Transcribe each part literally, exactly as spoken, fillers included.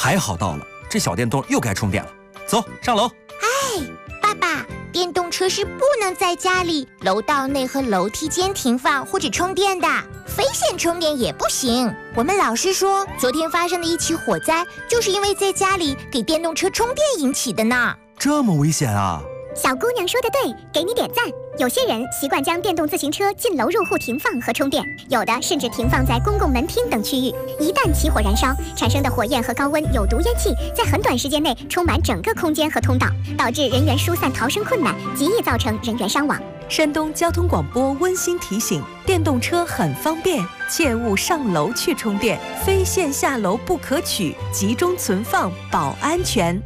还好到了，这小电动又该充电了。走，上楼。 哎，爸爸，电动车是不能在家里、楼道内和楼梯间停放或者充电的，非线充电也不行。我们老师说，昨天发生的一起火灾，就是因为在家里给电动车充电引起的呢。 这么危险啊！ 小姑娘说的对，给你点赞。有些人习惯将电动自行车进楼入户停放和充电，有的甚至停放在公共门厅等区域。一旦起火燃烧，产生的火焰和高温有毒烟气在很短时间内充满整个空间和通道，导致人员疏散逃生困难，极易造成人员伤亡。 山东交通广播温馨提醒：电动车很方便，切勿上楼去充电，非线下楼不可取，集中存放保安全。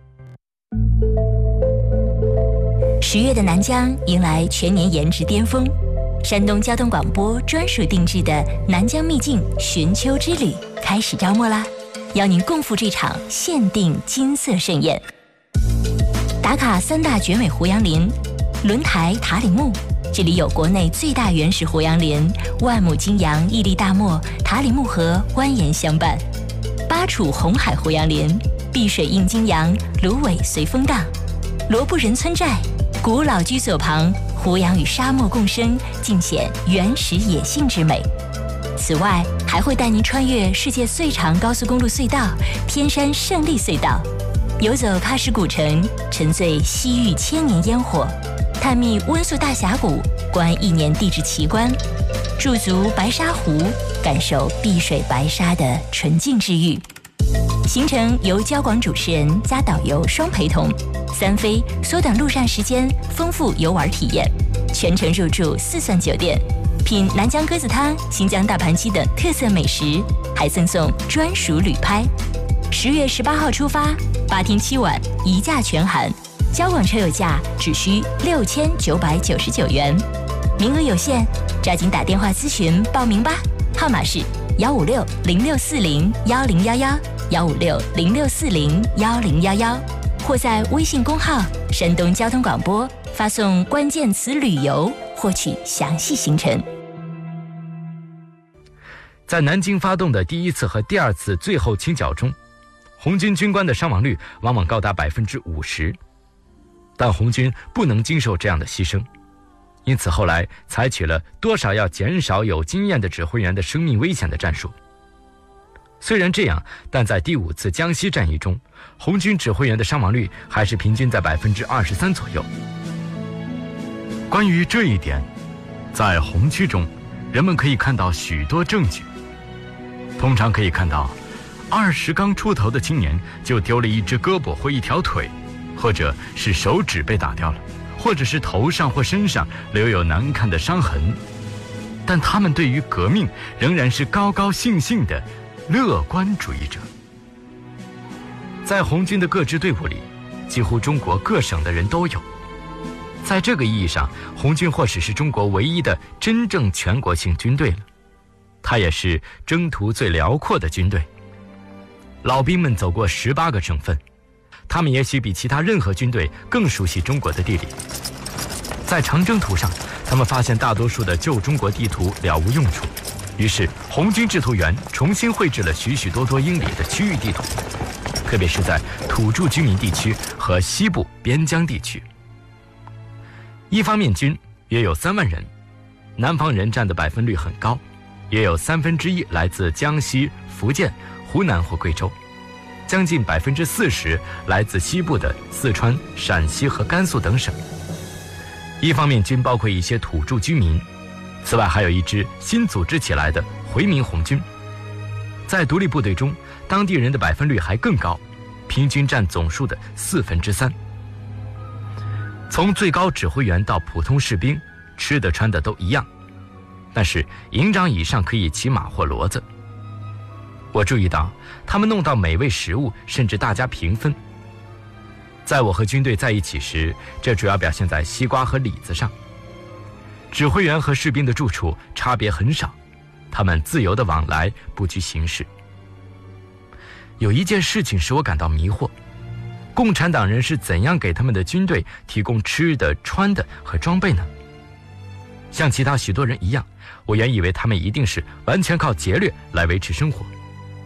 十月的南疆迎来全年颜值巅峰，山东交通广播专属定制的南疆秘境寻秋之旅开始招募啦！邀您共赴这场限定金色盛宴。打卡三大绝美胡杨林，轮台塔里木，这里有国内最大原始胡杨林，万亩金杨屹立大漠，塔里木河蜿蜒相伴；巴楚红海胡杨林，碧水映金杨，芦苇随风荡；罗布人村寨，古老居所旁，胡杨与沙漠共生，尽显原始野性之美。此外，还会带您穿越世界最长高速公路隧道——天山胜利隧道，游走喀什古城，沉醉西域千年烟火，探秘温宿大峡谷，观一年地质奇观，驻足白沙湖，感受碧水白沙的纯净治愈。行程由交广主持人加导游双陪同，三飞缩短路上时间，丰富游玩体验，全程入住四钻酒店，品南疆鸽子汤、新疆大盘鸡等特色美食，还赠送专属旅拍。十月十八号出发，八天七晚，一价全含，交广车友价只需六千九百九十九元，名额有限，抓紧打电话咨询报名吧，号码是幺五六零六四零幺零幺幺。幺五六零六四零幺零幺幺，或在微信公号“山东交通广播”发送关键词“旅游”，获取详细行程。 在南京发动的第一次和第二次最后清剿中，红军军官的伤亡率往往高达百分之五十，但红军不能经受这样的牺牲，因此后来采取了多少要减少有经验的指挥员的生命危险的战术。虽然这样，但在第五次江西战役中，红军指挥员的伤亡率还是平均在百分之二十三左右。关于这一点，在红区中，人们可以看到许多证据。通常可以看到，二十刚出头的青年就丢了一只胳膊或一条腿，或者是手指被打掉了，或者是头上或身上留有难看的伤痕。但他们对于革命仍然是高高兴兴的乐观主义者。在红军的各支队伍里，几乎中国各省的人都有。在这个意义上，红军或许是中国唯一的真正全国性军队了。它也是征途最辽阔的军队。老兵们走过十八个省份，他们也许比其他任何军队更熟悉中国的地理。在长征途上，他们发现大多数的旧中国地图了无用处，于是红军制图员重新绘制了许许多多英里的区域地图，特别是在土著居民地区和西部边疆地区。一方面军约有三万人，南方人占的百分率很高，约有三分之一来自江西、福建、湖南或贵州，将近百分之四十来自西部的四川、陕西和甘肃等省。一方面军包括一些土著居民，此外还有一支新组织起来的回民红军。在独立部队中，当地人的百分率还更高，平均占总数的四分之三。从最高指挥员到普通士兵，吃的穿的都一样，但是营长以上可以骑马或骡子。我注意到他们弄到美味食物，甚至大家平分。在我和军队在一起时，这主要表现在西瓜和李子上。指挥员和士兵的住处差别很少，他们自由地往来，不拘形式。有一件事情使我感到迷惑，共产党人是怎样给他们的军队提供吃的、穿的和装备呢？像其他许多人一样，我原以为他们一定是完全靠劫掠来维持生活。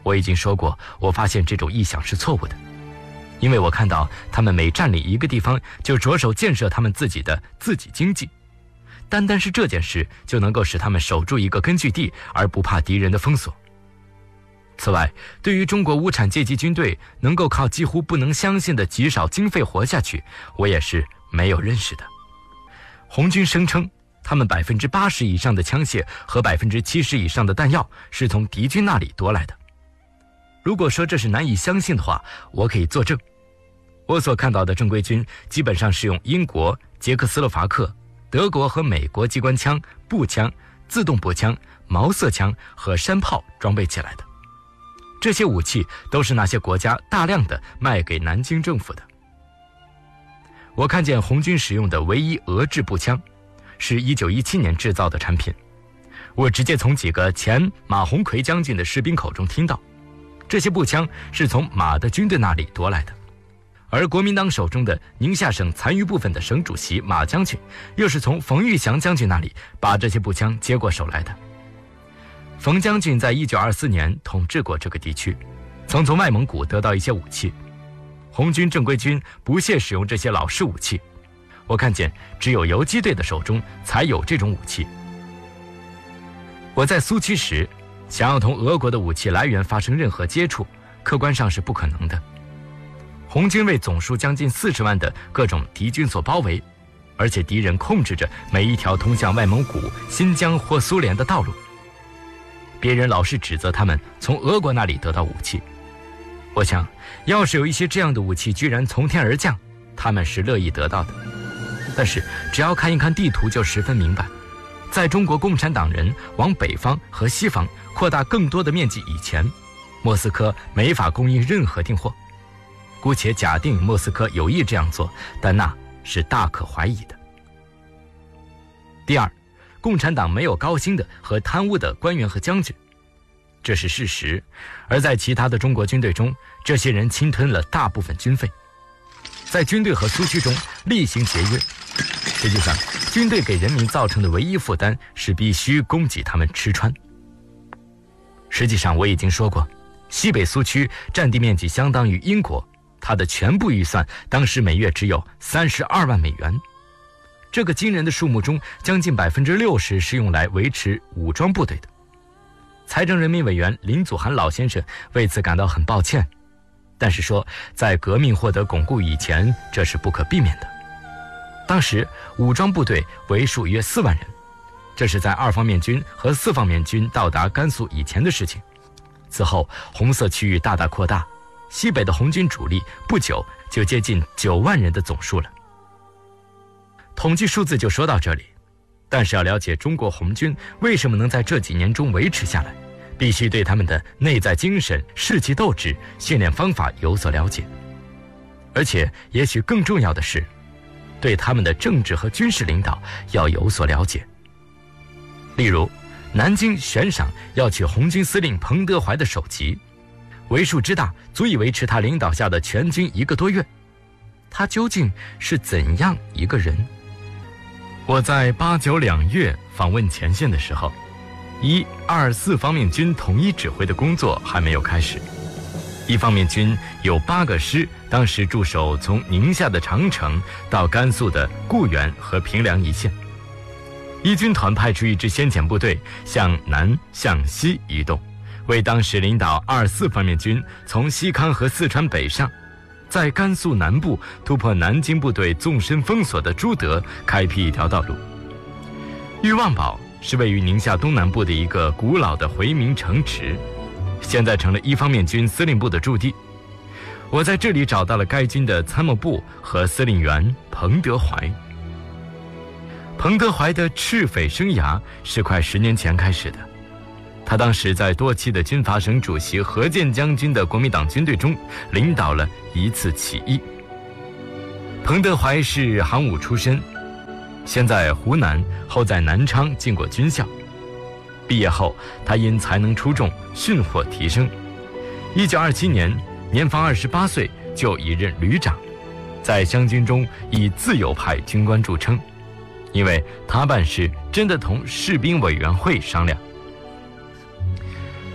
我已经说过，我发现这种臆想是错误的，因为我看到他们每占领一个地方，就着手建设他们自己的自己经济。单单是这件事就能够使他们守住一个根据地，而不怕敌人的封锁。此外，对于中国无产阶级军队能够靠几乎不能相信的极少经费活下去，我也是没有认识的。红军声称，他们百分之八十以上的枪械和百分之七十以上的弹药是从敌军那里夺来的。如果说这是难以相信的话，我可以作证。我所看到的正规军基本上是用英国、捷克斯洛伐克、德国和美国机关枪、步枪、自动步枪、毛瑟枪和山炮装备起来的。这些武器都是那些国家大量的卖给南京政府的。我看见红军使用的唯一俄制步枪，是一九一七年制造的产品。我直接从几个前马鸿逵将军的士兵口中听到，这些步枪是从马的军队那里夺来的。而国民党手中的宁夏省残余部分的省主席马将军，又是从冯玉祥将军那里把这些步枪接过手来的。冯将军在一九二四年统治过这个地区，曾从外蒙古得到一些武器。红军正规军不屑使用这些老式武器，我看见只有游击队的手中才有这种武器。我在苏区时，想要同俄国的武器来源发生任何接触，客观上是不可能的。红军为总数将近四十万的各种敌军所包围，而且敌人控制着每一条通向外蒙古、新疆或苏联的道路。别人老是指责他们从俄国那里得到武器，我想，要是有一些这样的武器居然从天而降，他们是乐意得到的。但是，只要看一看地图，就十分明白，在中国共产党人往北方和西方扩大更多的面积以前，莫斯科没法供应任何订货。姑且假定莫斯科有意这样做，但那是大可怀疑的。第二，共产党没有高薪的和贪污的官员和将军，这是事实。而在其他的中国军队中，这些人侵吞了大部分军费，在军队和苏区中厉行节约。实际上，军队给人民造成的唯一负担是必须供给他们吃穿。实际上，我已经说过，西北苏区占地面积相当于英国，它的全部预算当时每月只有三十二万美元。这个惊人的数目中，将近百分之六十是用来维持武装部队的。财政人民委员林祖涵老先生为此感到很抱歉，但是说，在革命获得巩固以前，这是不可避免的。当时武装部队为数约四万人，这是在二方面军和四方面军到达甘肃以前的事情。此后，红色区域大大扩大，西北的红军主力不久就接近九万人的总数了。统计数字就说到这里，但是要了解中国红军为什么能在这几年中维持下来，必须对他们的内在精神、士气斗志、训练方法有所了解，而且也许更重要的是，对他们的政治和军事领导要有所了解。例如，南京悬赏要取红军司令彭德怀的首级，为数之大，足以维持他领导下的全军一个多月。他究竟是怎样一个人？我在八九两月访问前线的时候，一、二、四方面军统一指挥的工作还没有开始。一方面军有八个师，当时驻守从宁夏的长城到甘肃的固原和平凉一线。一军团派出一支先遣部队向南向西移动，为当时领导二四方面军从西康和四川北上，在甘肃南部突破南京部队纵深封锁的朱德，开辟一条道路。裕旺堡是位于宁夏东南部的一个古老的回民城池，现在成了一方面军司令部的驻地。我在这里找到了该军的参谋部和司令员彭德怀。彭德怀的赤匪生涯是快十年前开始的，他当时在多期的军阀省主席何键将军的国民党军队中领导了一次起义。彭德怀是航武出身，先在湖南，后在南昌进过军校。毕业后，他因才能出众，迅获提升。一九二七年，年方二十八岁就已任旅长，在湘军中以自由派军官著称，因为他办事真的同士兵委员会商量。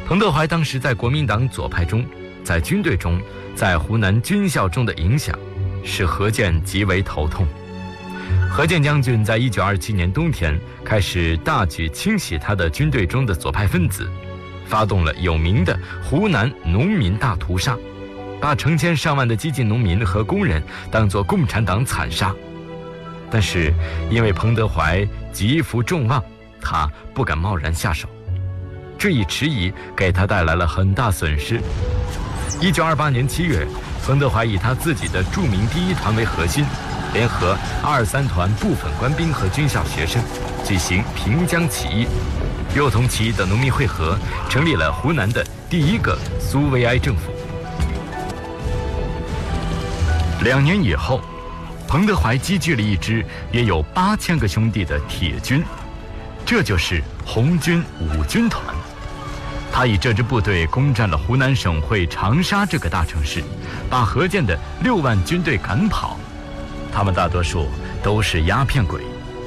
彭德怀当时在国民党左派中，在军队中，在湖南军校中的影响，使何键极为头痛。何键将军在一九二七年冬天开始大举清洗他的军队中的左派分子，发动了有名的湖南农民大屠杀，把成千上万的激进农民和工人当作共产党惨杀。但是因为彭德怀极负众望，他不敢贸然下手，这一迟疑给他带来了很大损失。一九二八年七月，彭德怀以他自己的著名第一团为核心，联合二三团部分官兵和军校学生，举行平江起义，又同起义的农民会合，成立了湖南的第一个苏维埃政府。两年以后，彭德怀积聚了一支约有八千个兄弟的铁军，这就是红军五军团。他以这支部队攻占了湖南省会长沙这个大城市，把何键的六万军队赶跑，他们大多数都是鸦片鬼。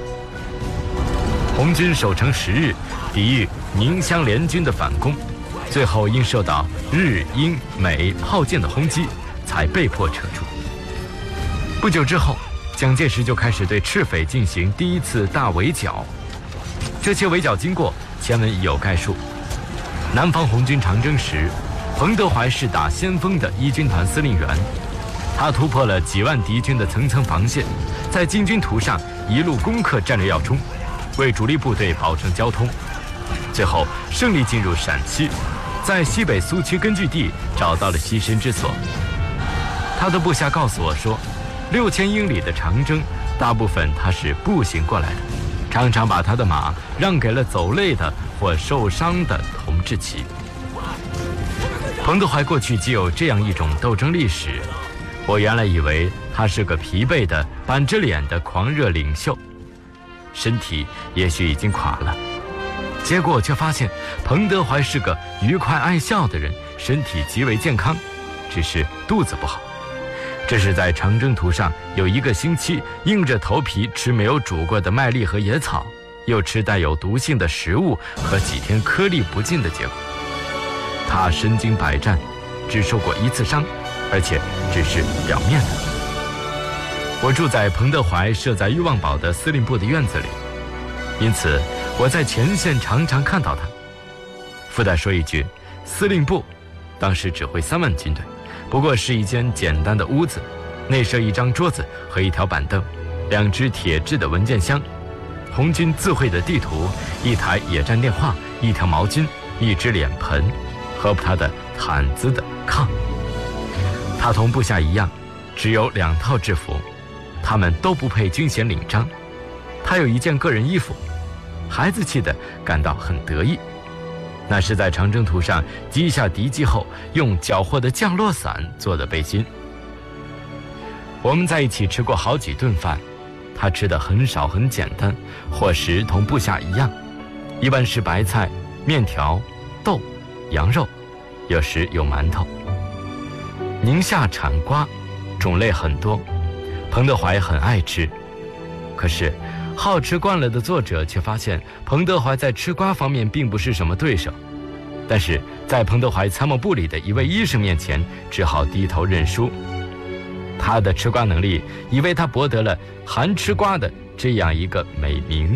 红军守城十日，抵御宁湘联军的反攻，最后因受到日、英、美炮舰的轰击，才被迫撤出。不久之后，蒋介石就开始对赤匪进行第一次大围剿，这些围剿经过前文已有概述。南方红军长征时，彭德怀是打先锋的一军团司令员，他突破了几万敌军的层层防线，在进军途上一路攻克战略要冲，为主力部队保证交通，最后胜利进入陕西，在西北苏区根据地找到了栖身之所。他的部下告诉我说，六千英里的长征，大部分他是步行过来的，常常把他的马让给了走累的或受伤的同志骑。彭德怀过去既有这样一种斗争历史，我原来以为他是个疲惫的板着脸的狂热领袖，身体也许已经垮了，结果却发现彭德怀是个愉快爱笑的人，身体极为健康，只是肚子不好。这是在长征途上有一个星期硬着头皮吃没有煮过的麦粒和野草，又吃带有毒性的食物和几天颗粒不进的结果。他身经百战，只受过一次伤，而且只是表面的。我住在彭德怀设在裕旺堡的司令部的院子里，因此我在前线常常看到他。附带说一句，司令部当时指挥三万军队，不过是一间简单的屋子，内设一张桌子和一条板凳，两只铁制的文件箱，红军自绘的地图，一台野战电话，一条毛巾，一只脸盆和他的毯子的炕。他同部下一样，只有两套制服，他们都不配军衔领章。他有一件个人衣服，孩子气的感到很得意，那是在长征途上击下敌机后用缴获的降落伞做的背心。我们在一起吃过好几顿饭，他吃的很少很简单，伙食同部下一样，一般是白菜、面条、豆、羊肉，有时有馒头。宁夏产瓜，种类很多，彭德怀很爱吃。可是好吃惯了的作者却发现彭德怀在吃瓜方面并不是什么对手，但是在彭德怀参谋部里的一位医生面前只好低头认输。他的吃瓜能力已为他博得了韩吃瓜的这样一个美名。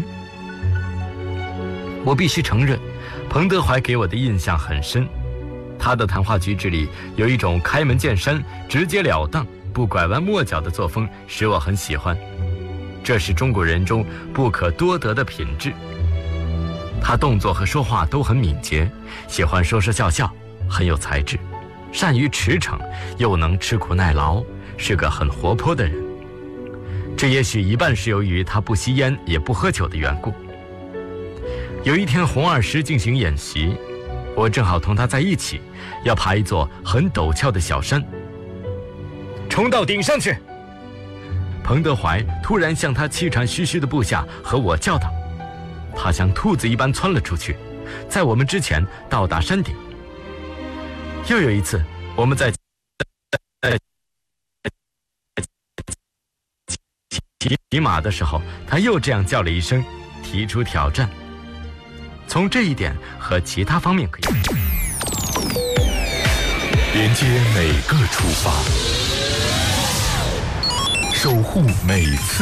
我必须承认，彭德怀给我的印象很深，他的谈话举止里有一种开门见山、直截了当、不拐弯抹角的作风，使我很喜欢。这是中国人中不可多得的品质。他动作和说话都很敏捷，喜欢说说笑笑，很有才智，善于驰骋，又能吃苦耐劳，是个很活泼的人。这也许一半是由于他不吸烟也不喝酒的缘故。有一天红二师进行演习，我正好同他在一起，要爬一座很陡峭的小山，冲到顶上去。彭德怀突然向他气喘吁吁的部下和我叫道，他像兔子一般窜了出去，在我们之前到达山顶。又有一次我们在骑马的时候，他又这样叫了一声，提出挑战。从这一点和其他方面可以连接每个出发，守护每次